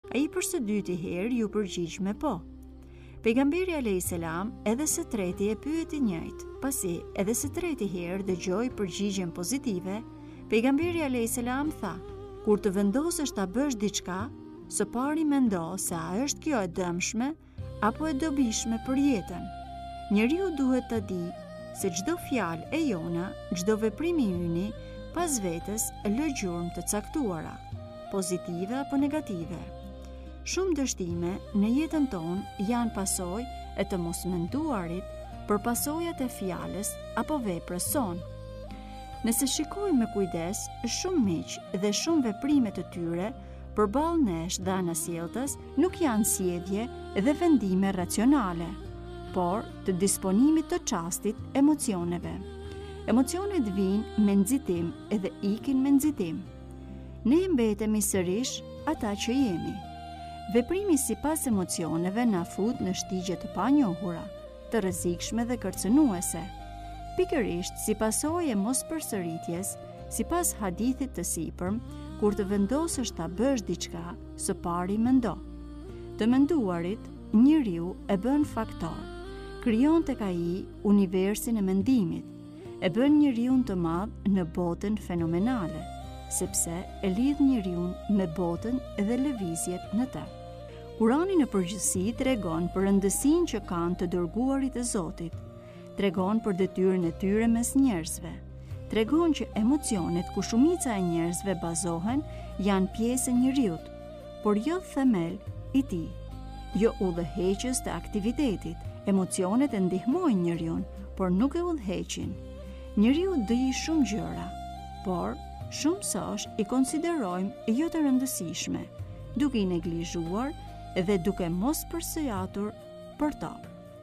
Ai për së dyti herë ju përgjigj me po. Pejgamberi a.s. edhe së treti e pyeti njëjtë. Pasi edhe së treti herë dëgjoi përgjigjen pozitive, pejgamberi a.s. tha: kur të vendosësh ta bësh diçka, së pari mendo se a është kjo e dëmshme apo e dobishme për jetën. Njeriu duhet ta di se çdo fjalë e jona, çdo veprim i yni pas vetes lë gjurmë të caktuara, pozitive apo negative. Shumë dështime në jetën tonë janë pasojë e të mosmenduarit për pasojat e fjalës apo veprës sonë. Nëse shikojmë me kujdes, shumë miq dhe shumë veprime të tyre përballë nesh dhe anasjelltas nuk janë sjellje dhe vendime racionale, por të disponimit të çastit emocioneve. Emocionet vijnë me nxitim dhe ikin me nxitim. Ne mbetemi sërish ata që jemi. Veprimi sipas emocioneve na fut në shtigje të panjohura, të rrezikshme dhe kërcënuese. Pikërisht si pasojë e mospërsëritjes, sipas hadithit të sipërm, kur të vendosësh ta bësh diçka, së pari mendo. Të menduarit, njeriu e bën faktor. Krijon tek ai universin e mendimit, e bën njeriu të madh në botën fenomenale, sepse e lidh njeriu me botën dhe lëvizjet në të. Kurani në përgjithësi tregon për rëndësinë që kanë të dërguarit e Zotit, tregon për detyrën e tyre mes njerëzve, tregon që emocionet ku shumica e njerëzve bazohen janë pjesë e njeriut, por jo themel i tij, jo udhëheqës të aktivitetit. Emocionet e ndihmojnë njeriun, por nuk e udhëheqin. Njeriu di shumë gjëra, por shumë sosh i konsiderojmë jo të rëndësishme, duke i neglizhuar dhe duke mos përsëritur për to.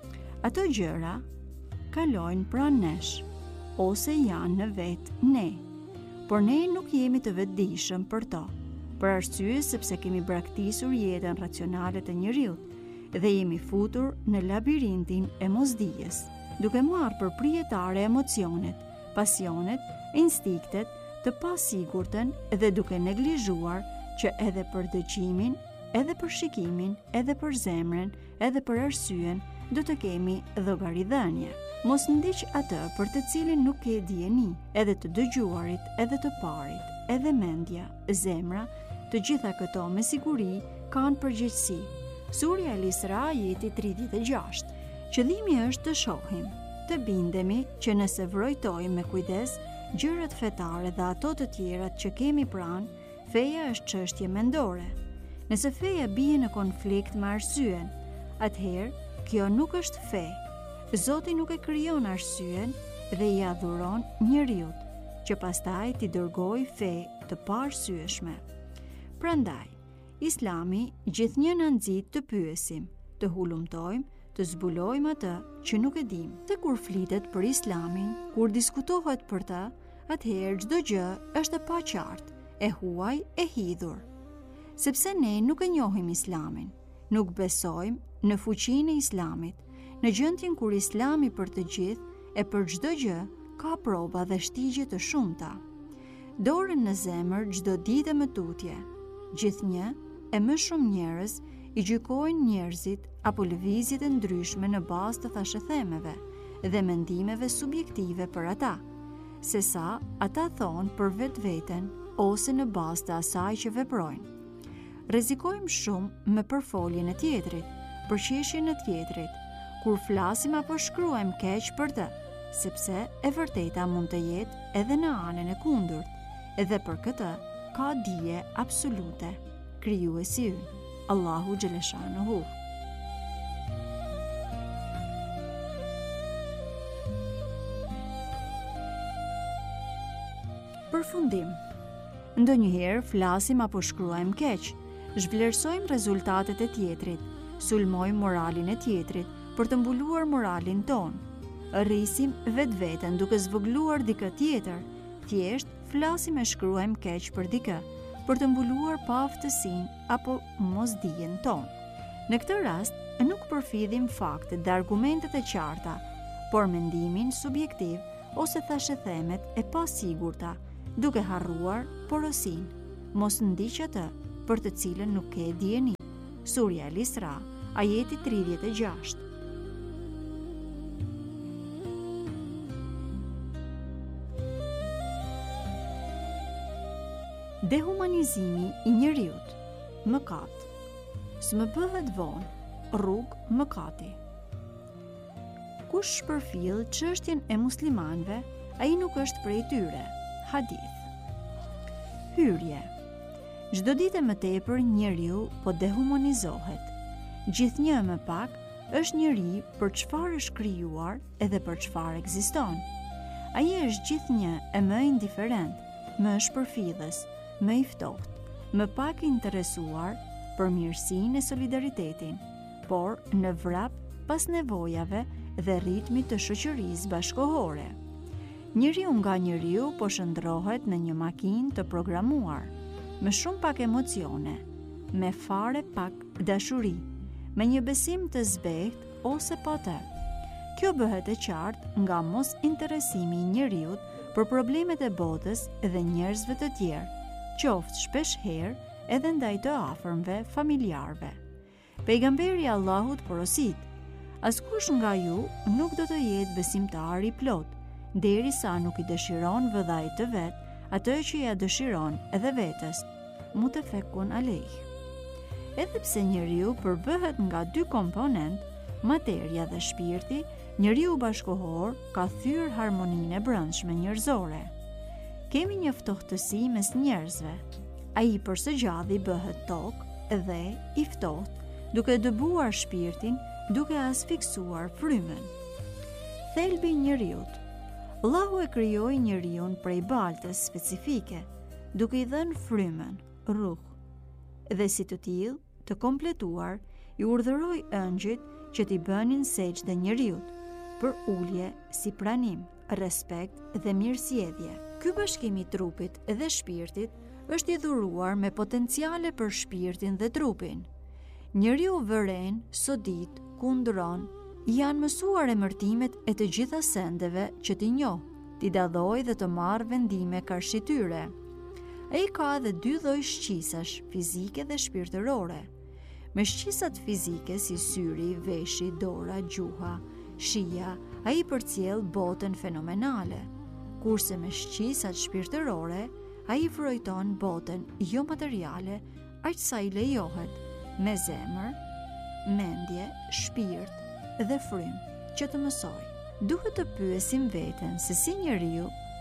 Ato gjëra kalojnë pranë nesh, ose janë në vetë ne, por ne nuk jemi të vetëdijshëm për to, për arsye sepse kemi braktisur jetën racionale të njeriut dhe jemi futur në labirintin e mosdijes, duke marrë përprijetare emocionet, pasionet, instiktet të pasigurtën dhe duke neglizhuar që edhe për dëgjimin, edhe për shikimin, edhe për zemrën, edhe për arsyen, do të kemi llogaridhënie. Mos ndiq atë për të cilin nuk ke dijeni, edhe të dëgjuarit, edhe të parit, edhe mendja, zemra, të gjitha këto me siguri kanë përgjegjësi. Surja Al-Isra ajeti 36. Qëllimi është të shohim, të bindemi që nëse vrojtojmë me kujdes gjërat fetare dhe ato të tjerat që kemi pranë, feja është çështje mendore. Nëse feja bie në konflikt me arsyen, atëherë kjo nuk është fe. Zoti nuk e krijon arsyen dhe i adhuron njeriut, që pastaj t'i dërgoj fe të paarsyeshme. Prandaj, Islami gjithnjë na nxit të pyesim, të hulumtojmë, të zbulojmë atë që nuk e dim. Te kur flitet për Islamin, kur diskutohet për të, atëherë çdo gjë është e paqartë, e huaj, e hidhur. Sepse ne nuk e njohim Islamin, nuk besojmë në fuqinë e Islamit, në gjendjen kur Islami për të gjithë e për çdo gjë ka proba dhe shtigje të shumta. Dorën në zemër çdo ditë më tutje. Gjithnjë e më shumë njerëz i gjykojnë njerëzit apo lëvizjet e ndryshme në bazë të thashëthemeve dhe mendimeve subjektive për ata, sesa ata thonë për vetveten ose në bazë të asaj që veprojnë. Rrezikojmë shumë me përfoljen e tjetrit, për qeshjen e tjetrit, kur flasim apo shkruajmë keq për të, sepse e vërteta mund të jetë edhe në anën e kundërt, edhe për këtë ka dije absolute, krijuesi ynë, Allahu Xhaleshanuhu. Përfundim. Ndonjëherë flasim apo shkruajmë keq, zhvlerësojmë rezultatet e tjetrit, sulmojmë moralin e tjetrit për të mbuluar moralin ton. Rrisim vetveten duke zvogëluar dikë tjetër, thjesht flasim e shkruajmë keq për dikë, për të mbuluar paaftësinë apo mosdijen tonë. Në këtë rast, nuk përfidhim faktet dhe argumentet e qarta, por mendimin subjektiv ose thashëthemet e pasigurta, duke harruar porosinë. Mos ndiq atë për të cilën nuk ke dijeni. Surja Al-Isra, ajeti 36. Dehumanizimi i njeriut, mëkat. Së më bëhet vonë, rrugë mëkati. Kush shpërfill çështjen e muslimanëve, ai nuk është prej tyre. Hadith. Hyrje. Çdo ditë më tepër njeriu po dehumanizohet. Gjithnjë më pak është njeri për çfarë është krijuar edhe për çfarë ekziston. Ai është gjithnjë e më indiferent, më shpërfillës, më i ftohtë, më pak interesuar për mirësinë e solidaritetin, por në vrap pas nevojave dhe ritmit të shoqërisë bashkëkohore. Njeriu nga njeriu po shndrohet në një makinë të programuar, me shumë pak emocione, me fare pak dashuri, me një besim të zbehtë ose pa të. Kjo bëhet e qartë nga mos interesimi i njeriut për problemet e botës dhe njerëzve të tjerë, qoftë shpesh herë edhe ndaj të afërmve, familjarve. Pejgamberi Allahut porosit: askush nga ju nuk do të jetë besimtar i plot, derisa nuk i dëshiron vëllait të vet atë që ja dëshiron edhe vetes. Mutefekun alejh. Edhe pse njeriu përbëhet nga dy komponent, materia dhe shpirti, njeriu bashkohor ka thyrë harmoninë e brendshme njerëzore. Kemi një ftohtësi mes njerëzve. Ai përsëgjallë bëhet tokë dhe i ftohtë, duke dëbuar shpirtin, duke asfiksuar frymën. Thelbi i njeriut. Allahu e krijoi njeriun prej baltës specifike, duke i dhënë frymën, ruh. Dhe si të tillë, të kompletuar, i urdhëroi ëngjëjt që t'i bënin sejdë njeriut, për ulje si pranim, respekt dhe mirësjellje. Ky bashkim i trupit dhe shpirtit është i dhuruar me potenciale për shpirtin dhe trupin. Njeriu vëren, sodit, kundron, janë mësuar emërtimet e të gjitha sendeve që t'i njoh, t'i dalloj dhe të marrë vendime karshi tyre. Ai ka edhe dy lloj shqisash, fizike dhe shpirtërore. Me shqisat fizike si syri, veshi, dora, gjuha, shija, ai përcjell botën fenomenale, kurse me shqisat shpirtërore, ai frojton botën jo materiale, aq sa i lejohet, me zemër, mendje, shpirt dhe frym, që të mësoj. Duhet të pyesim veten se si njeriu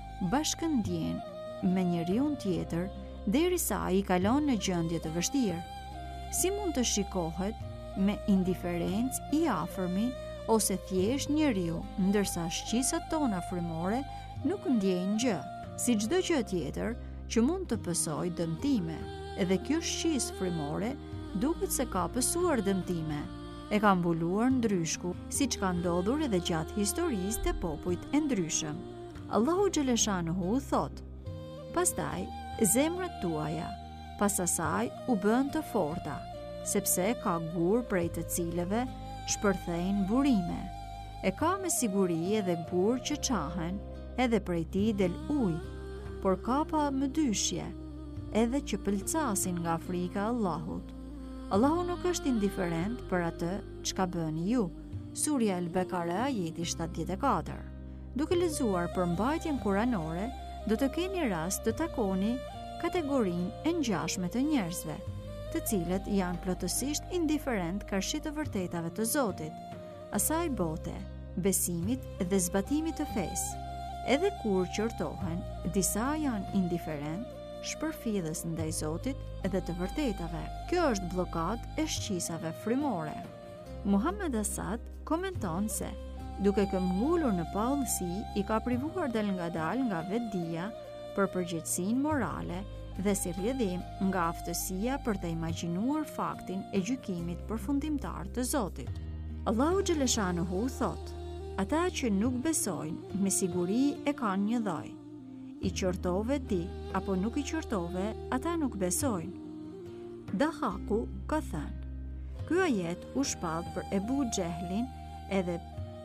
bashkëndjen me njeriun tjetër derisa ai kalon në gjendje të vështirë. Si mund të shikohet me indiferencë i afërmi ose thjesht njeriu, ndërsa shqisat tona frymore nuk ndjejnë gjë, si çdo gjë tjetër që mund të pësojë dëmtime, edhe kjo shqisë frymore duket se ka pësuar dëmtime, e ka mbuluar ndryshku, siç ka ndodhur edhe gjatë historisë të popujt e ndryshëm. Allahu xhaleshanuhu thot: pastaj zemrat tuaja pas asaj u bën të forta, sepse ka gur prej të cilëve shpërthejnë burime. E ka me siguri edhe gur që qahen, edhe prej ti del ujë, por ka pa më dyshje, edhe që pëlcasin nga frika Allahut. Allahu nuk është indiferent për atë çka bëni ju. Surja Al-Bekara ajeti 74. Duke lexuar përmbajtjen kuranore, do të keni rast të takoni kategorinë e ngjashme të njerëzve, të cilët janë plotësisht indiferent karshi të vërtetave të Zotit, asaj bote, besimit dhe zbatimit të fesë. Edhe kur qortohen, disa janë indiferent, shpërfillës ndaj Zotit dhe të vërtetave. Kjo është bllokat e shqisave frymore. Muhammed Asad komenton se, duke këmbgulur në paullësi, i ka privuar dal nga vetdia për përgjegjësinë morale dhe si rrjedhim nga aftësia për të imagjinuar faktin e gjykimit përfundimtar të Zotit. Allahu xhaleshanuhu thot: ata që nuk besojnë, me siguri e kanë një dhoj. I qortove ti, apo nuk i qortove, ata nuk besojnë. Dahaku ka thënë: ky ajet u shpall për Ebu Xehlin edhe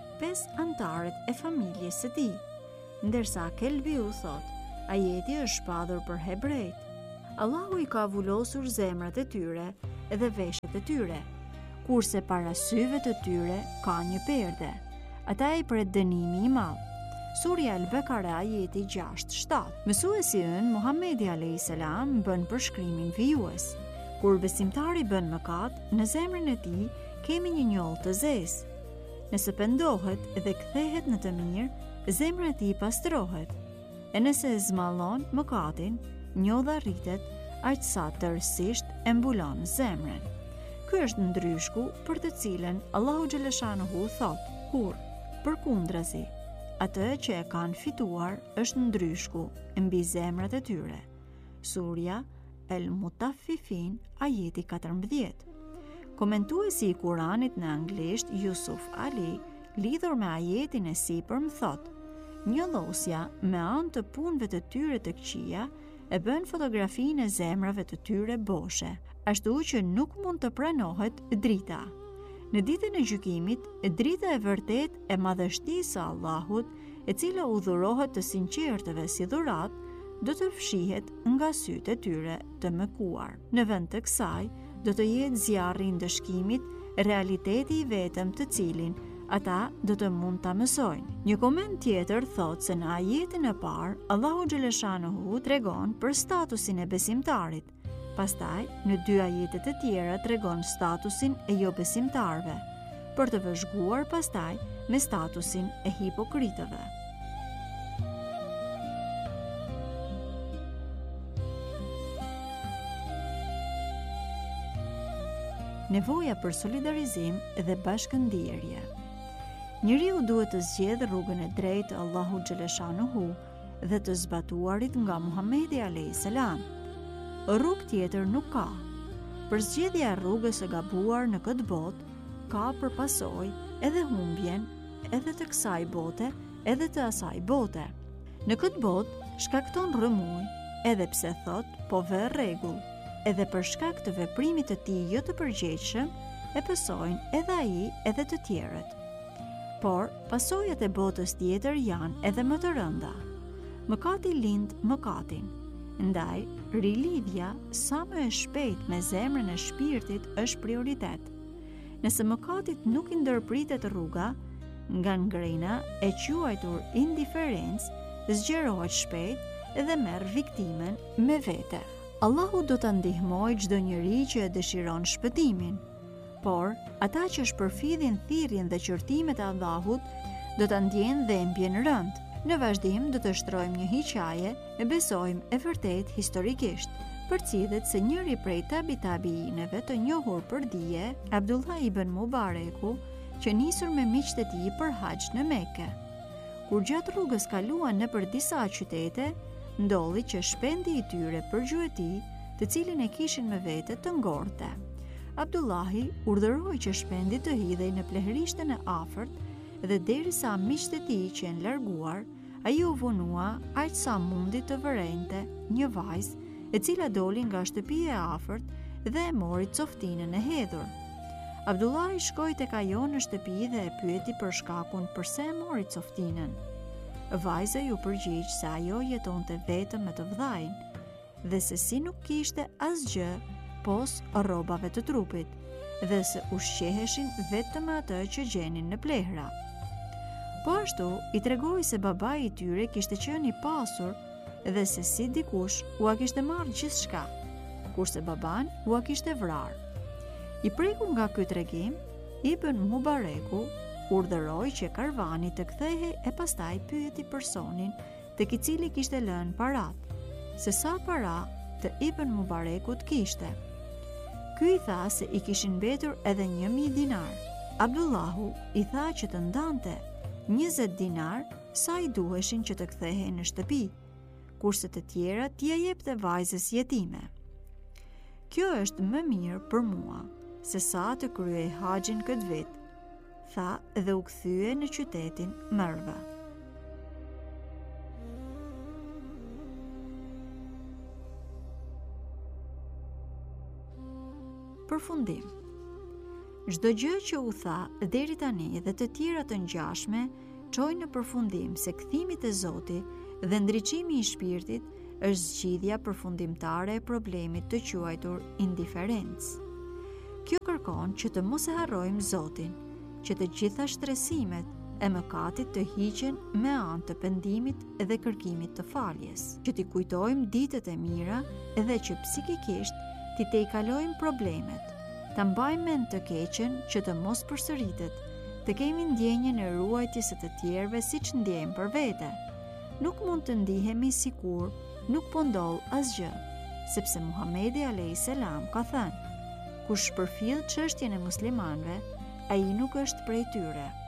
5 antarët e familjes së tij, ndërsa Kelbi u thot: ajeti është shpallur për hebrejt. Allahu i ka vullosur zemrat e tyre dhe veshjet e tyre, kurse para syve të tyre ka një perde. Ata i pret dënimi i madh. Surja Al-Bekara ajeti 6-7. Mësuesi ynë Muhamedi a.s. bën përshkrimin vijues. Kur besimtari bën mëkat, në zemrën e tij kemi një njollë të zezë. Nëse pendohet dhe kthehet në të mirë, zemra e tij pastrohet. E nëse e zmallon mëkatin, njolla rritet aq sa tërësisht e mbulon zemrën. Ky është ndryshku për të cilën Allahu xhaleshanuhu thot: kur përkundrazi, atë që e kanë fituar është ndryshku mbi zemrat e tyre. Surja El-Mutaffifin, ajeti 14. Komentuesi i Kuranit në anglisht Yusuf Ali, lidhur me ajetin e sipërm thot: njollosja me anë të punëve të tyre të këqija e bën fotografinë e zemrave të tyre boshe, ashtu që nuk mund të pranohet drita. Në ditën e gjykimit, drita e vërtet e madhështisë së Allahut, e cila udhërohet të sinqertëve si dhurat, do të fshihet nga sytë e tyre të mëkuar. Në vend të kësaj, do të jetë zjarri i ndëshkimit, realiteti i vetëm të cilin ata do të mund ta mësojnë. Një koment tjetër thotë se në ajetin e parë, Allahu xhaleshanuhu tregon për statusin e besimtarit. Pastaj, në 2 ajetet e tjera tregon statusin e jo besimtarve, për të vëzhguar pastaj me statusin e hipokritëve. Nevoja për solidarizim dhe bashkëndjerje. Njeriu duhet të zgjedhë rrugën e drejtë e Allahu xhaleshanuhu dhe të zbatuarit nga Muhamedi a.s. Rrugë tjetër nuk ka. Për zgjedhja e rrugës së gabuar në këtë botë ka për pasojë edhe humbjen edhe të kësaj bote, edhe të asaj bote. Në këtë botë shkakton rrëmuj, edhe pse thot po vë rregull, edhe për shkak të veprimit të tij jo të përgjegjshëm e pësojnë edhe ai edhe të tjerët. Por pasojat e botës tjetër janë edhe më të rënda. Mëkati lind mëkatin. Ndaj, rilidhja sa më e shpejt me zemrën e shpirtit është prioritet. Nëse mëkatit nuk i ndërpritet rruga, nga ngrena e quajtur indiferencë zgjerohet shpejt dhe merr viktimen me vete. Allahu do ta ndihmojë çdo njeri që e dëshiron shpëtimin, por ata që shpërfidhin thirrjen dhe qërtimet e Allahut do ta ndjenë dhembjen rënd. Në vazhdim do të shtrojmë një hiqaje e besojmë e vërtet historikisht. Përcjellet se njëri prej tabiinëve të njohur për dije, Abdullah ibn Mubareku, që nisur me miqtë e tij për haxh në Mekë. Kur gjatë rrugës kaluan nëpër disa qytete, ndolli që shpendi i tyre për gjueti, të cilin e kishin me vete, të ngorte. Abdullahi urdhëroi që shpendi të hidhej në plehrishten e afërt dhe derisa miqtë e tij që janë larguar, ai u vonua aq sa mundi të vërente një vajzë e cila doli nga shtëpia e afërt dhe e mori coftinën e hedhur. Abdullahi shkoi tek ajo në shtëpi dhe e pyeti për shkakun pse e mori coftinën. Vajza ju përgjigj se ajo jetonte vetëm me të vllajin dhe se si nuk kishte asgjë pos rrobave të trupit dhe se ushqeheshin vetëm atë që gjenin në plehra. Po ashtu i tregoi se babai i tyre kishte qenë i pasur dhe se si dikush ua kishte marrë gjithçka, kurse baban ua kishte vrarë. I prekur nga ky tregim, Ibn Mubareku urdhëroi që karvani të kthehej e pastaj pyeti personin tek i cili kishte lënë parat, se sa para të Ibn Mubarekut kishte. Ky i tha se i kishin mbetur edhe 1000 dinar. Abdullahu i tha që të ndante 20 dinar sa i duheshin që të kthehej në shtëpi, kurse të tjera t'ia jepte vajzës jetime. Kjo është më mirë për mua se sa të kryej haxhin këtë vit, tha dhe u kthye në qytetin Merve. Përfundim. Çdo gjë që u tha deri tani dhe të tjera të ngjashme çojnë në përfundim se kthimi te Zoti dhe ndriçimi i shpirtit është zgjidhja përfundimtare e problemit të quajtur indiferencë. Kjo kërkon që të mos e harrojmë Zotin, që të gjitha shtresimet e mëkatit të hiqen me anë të pendimit dhe kërkimit të faljes, që t'i kujtojmë ditët e mira edhe që psikikisht t'i kalojmë problemet, ta mbajmë mend të keqen që të mos përsëritet, të kemi ndjenjën e ruajtjes së të tjerëve siç ndjejmë për vete. Nuk mund të ndihemi sikur nuk po ndodh asgjë, sepse Muhamedi a.s. ka thënë: kush përfill çështjen e muslimanëve, ai nuk është prej tyre.